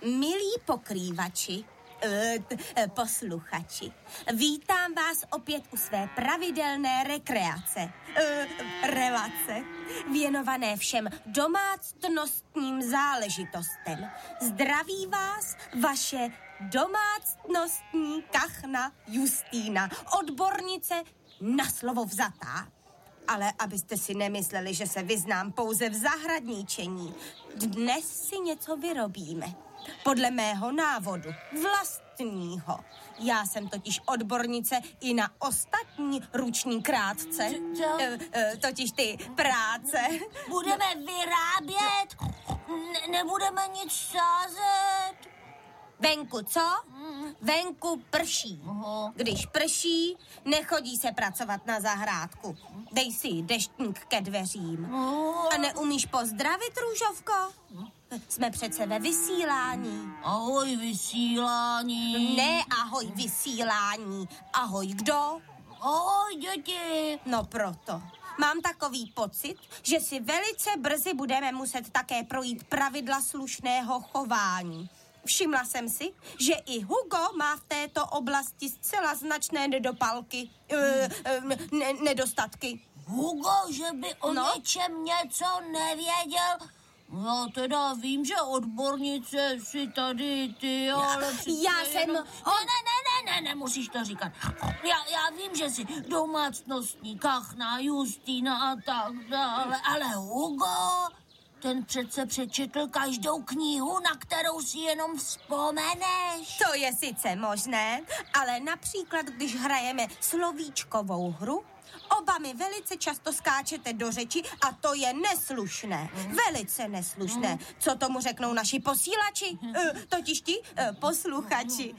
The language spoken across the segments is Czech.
Milí pokrývači, posluchači, vítám vás opět u své pravidelné relace, věnované všem domácnostním záležitostem. Zdraví vás vaše domácnostní kachna Justýna, odbornice na slovo vzatá. Ale abyste si nemysleli, že se vyznám pouze v zahradničení, dnes si něco vyrobíme. Podle mého návodu, vlastního. Já jsem totiž odbornice i na ostatní ruční krátce. Totiž ty práce. Budeme vyrábět? Nebudeme nic sázet? Venku co? Venku prší. Když prší, nechodí se pracovat na zahrádku. Dej si deštník ke dveřím. A neumíš pozdravit, Růžovko? Jsme přece ve vysílání. Ahoj, vysílání. Ne, ahoj, vysílání. Ahoj, kdo? Ahoj, děti. No proto. Mám takový pocit, že si velice brzy budeme muset také projít pravidla slušného chování. Všimla jsem si, že i Hugo má v této oblasti zcela značné nedostatky. Hugo, že by o něčem něco nevěděl? Já teda vím, že odbornice si tady ty, ale... Ne, musíš to říkat. Já vím, že si domácnostní kachna, Justýna a tak dále, ale Hugo... Ten přece přečetl každou knihu, na kterou si jenom vzpomeneš. To je sice možné, ale například, když hrajeme slovíčkovou hru, oba mi velice často skáčete do řeči a to je neslušné. Velice neslušné. Co tomu řeknou naši posílači? Totiž ti posluchači.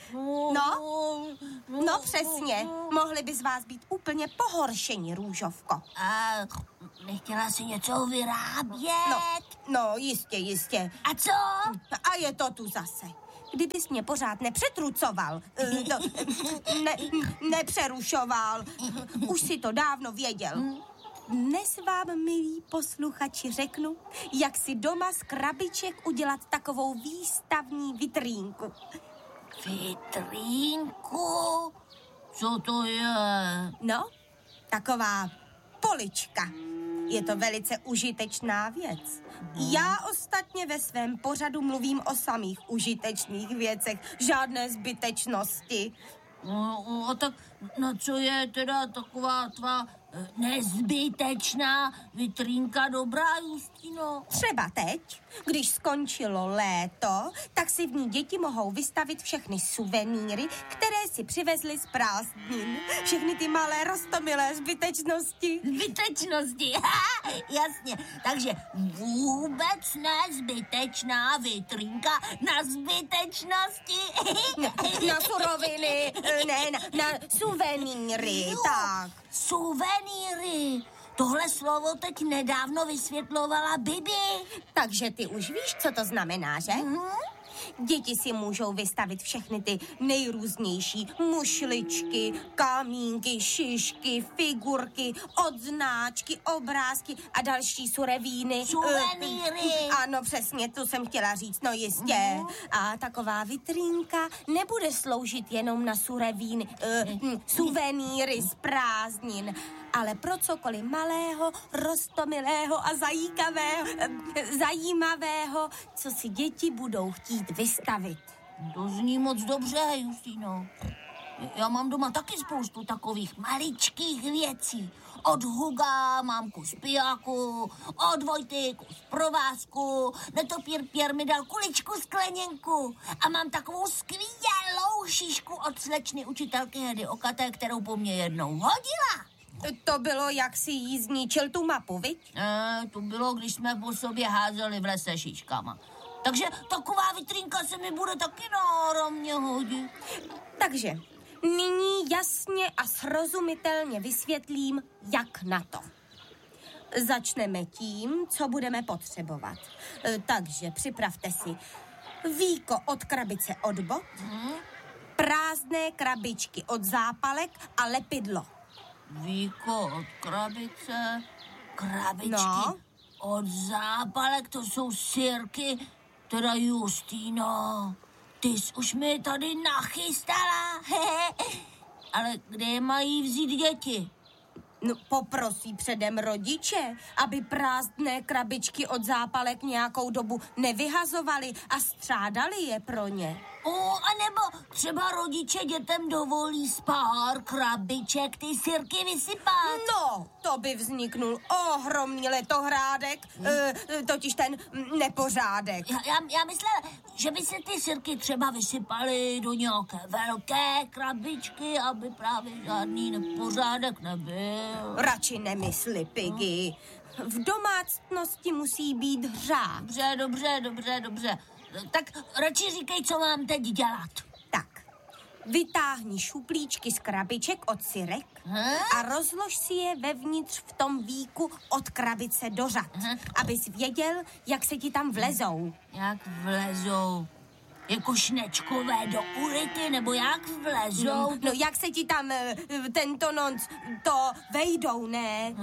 No přesně. Mohli by z vás být úplně pohoršeni, Růžovko. A nechtěla si něco vyrábět? No, jistě. A co? A je to tu zase. Kdybys mě pořád nepřetrucoval, nepřerušoval, už si to dávno věděl. Dnes vám, milí posluchači, řeknu, jak si doma z krabiček udělat takovou výstavní vitrínku. Vitrínku? Co to je? No, taková polička. Je to velice užitečná věc. Já ostatně ve svém pořadu mluvím o samých užitečných věcech, žádné zbytečnosti. A tak na co je teda taková tvá nezbytečná vitrínka dobrá, Justino? Třeba teď, když skončilo léto, tak si v ní děti mohou vystavit všechny suvenýry, které si přivezly z prázdnin. Všechny ty malé roztomilé zbytečnosti. Zbytečnosti, jasně. Takže vůbec nezbytečná vitrínka na zbytečnosti. Na suroviny, ne, na suvenýry, tak. Suvenýry. Tohle slovo teď nedávno vysvětlovala Bibi. Takže ty už víš, co to znamená, že? Děti si můžou vystavit všechny ty nejrůznější mušličky, kamínky, šišky, figurky, odznáčky, obrázky a další surevíny. Suvenýry. Ano, přesně, to jsem chtěla říct, no jistě. A taková vitrínka nebude sloužit jenom na suvenýry z prázdnin, ale pro cokoliv malého, roztomilého a zajímavého, co si děti budou chtít vystavit. To zní moc dobře, Justino. Já mám doma taky spoustu takových maličkých věcí. Od Huga mám kus pijáku, od Vojty kus provázku, netopír Pierre mi dal kuličku skleněnku a mám takovou skvělou šišku od slečny učitelky Hedy Okaté, kterou po mně jednou hodila. To bylo, jak si jí zničil tu mapu, viď? To bylo, když jsme po sobě házeli v lese šiškama. Takže taková vitrínka se mi bude taky náramně hodit. Takže nyní jasně a srozumitelně vysvětlím, jak na to. Začneme tím, co budeme potřebovat. Takže připravte si víko od krabice od bot, prázdné krabičky od zápalek a lepidlo. Víko od krabičky od zápalek, to jsou sirky, teda Justýno, ty jsi už mi tady nachystala, ale kde je mají vzít děti? No, poprosí předem rodiče, aby prázdné krabičky od zápalek nějakou dobu nevyhazovali a střádali je pro ně. A nebo třeba rodiče dětem dovolí z pár krabiček ty sirky vysypat. No, to by vzniknul ohromný letohrádek, totiž ten nepořádek. Já myslela, že by se ty sirky třeba vysypaly do nějaké velké krabičky, aby právě žádný nepořádek nebyl. Radši nemysli, Piggy. V domácnosti musí být hřáč. Dobře. Tak radši říkej, co mám teď dělat. Tak, vytáhni šuplíčky z krabiček od sirek a rozlož si je vevnitř v tom víku od krabice do řad, abys věděl, jak se ti tam vlezou. Jak vlezou? Jako šnečkové do ulity, nebo jak vlezou? No jak se ti tam tento nonc to vejdou, ne?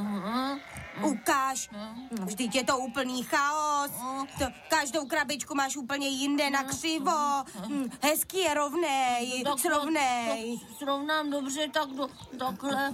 Ukáž. Vždyť je to úplný chaos. Každou krabičku máš úplně jinde na křivo. Hezky je rovnej, srovnej. Srovnám dobře, takhle.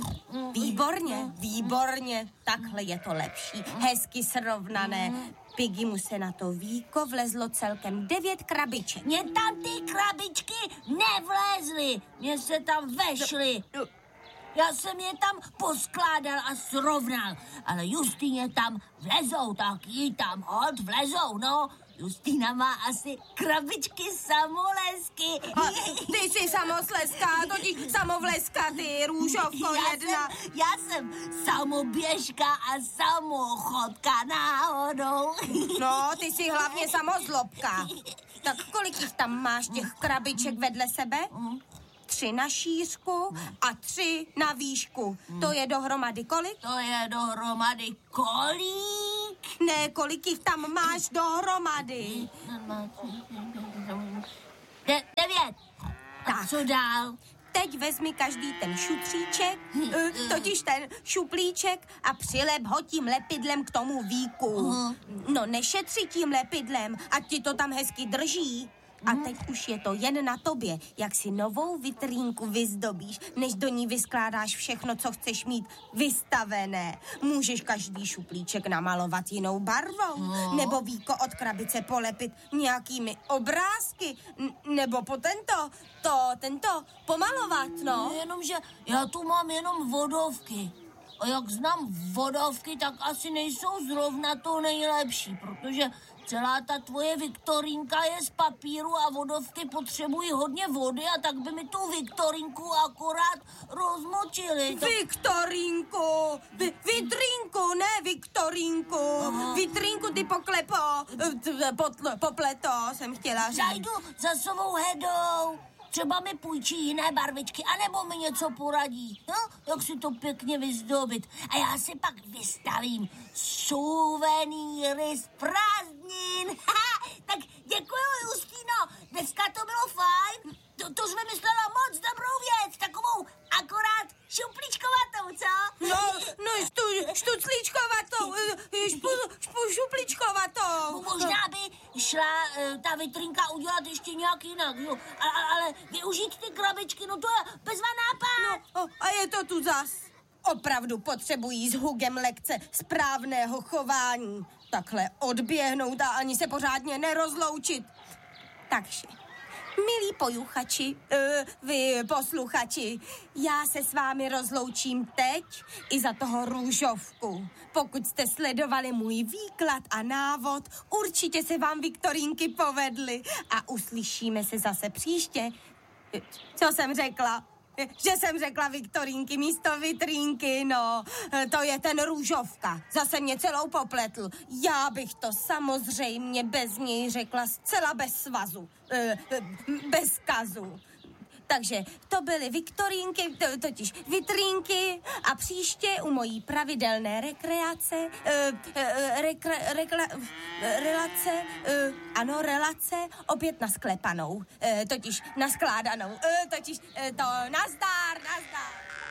Výborně. Takhle je to lepší. Hezky srovnané. Piggy mu se na to víko vlezlo celkem 9 krabiček. Mně tam ty krabičky nevlezly, mně se tam vešly. Já jsem je tam poskládal a srovnal, ale Justýně tam vlezou, tak jí tam hod vlezou, no. Justýna má asi krabičky samolesky. Ty jsi samosleska, totiž samovleska, ty růžovko jedna. Já jsem samoběžka a samochodka náhodou. No, ty jsi hlavně samozlobka. Tak kolik jich tam máš těch krabiček vedle sebe? 3 na šířku a 3 na výšku. To je dohromady kolik? To je dohromady kolik? Ne, kolik jich tam máš dohromady? 9. Tak co dál? Teď vezmi každý ten šutříček, totiž ten šuplíček a přilep ho tím lepidlem k tomu víku. No nešetři tím lepidlem, ať ti to tam hezky drží. A teď už je to jen na tobě, jak si novou vitrínku vyzdobíš, než do ní vyskládáš všechno, co chceš mít vystavené. Můžeš každý šuplíček namalovat jinou barvou, nebo víko od krabice polepit nějakými obrázky, nebo po tento pomalovat, no. Jenomže já tu mám jenom vodovky. A jak znám vodovky, tak asi nejsou zrovna to nejlepší, protože celá ta tvoje Viktorínka je z papíru a vodovky potřebují hodně vody a tak by mi tu Viktorínku akorát rozmočili. Viktorínku! Vitrínku, ne Viktorínku. Vitrínku ty popleto, jsem chtěla říct. Zajdu za svou Hedou. Třeba mi půjčí jiné barvičky, anebo mi něco poradí, no? Jak si to pěkně vyzdobit. A já si pak vystavím suvenýry z prázdnin. Tak děkuju, Justýno, dneska to bylo fajn. To jsme myslela moc dobrou věc, takovou akorát šupličkovatou, co? No štuclíčkovatou, šupličkovatou. Možná by šla ta vitrínka udělat ještě nějak jinak, jo. Ale využít ty krabičky, no to je bezva nápad. No, a je to tu zas. Opravdu potřebují s Hugem lekce správného chování. Takhle odběhnout a ani se pořádně nerozloučit. Takže, milí pojuchači, vy posluchači, já se s vámi rozloučím teď i za toho růžovku. Pokud jste sledovali můj výklad a návod, určitě se vám Viktorínky povedly a uslyšíme se zase příště. Co jsem řekla? Že jsem řekla Viktorínky místo vitrínky, no. To je ten růžovka. Zase mě celou popletl. Já bych to samozřejmě bez něj řekla zcela bez svazu. Bez kazu. Takže to byly Viktorínky, totiž vitrínky a příště u mojí pravidelné rekreace, relace, opět nasklepanou, totiž naskládanou, nazdar.